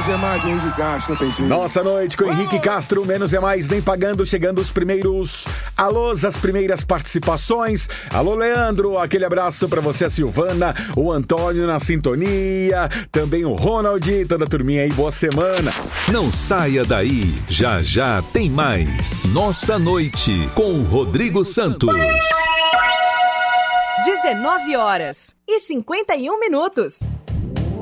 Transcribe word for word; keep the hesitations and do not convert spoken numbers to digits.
Menos é mais, Henrique Castro, não tem jeito. Nossa noite com Henrique Castro, menos é mais, nem pagando, chegando os primeiros alôs, as primeiras participações. Alô, Leandro, aquele abraço pra você, a Silvana, o Antônio na sintonia, também o Ronald, toda a turminha aí, boa semana. Não saia daí, já já tem mais. Nossa Noite com Rodrigo Santos. dezenove horas e cinquenta e um minutos.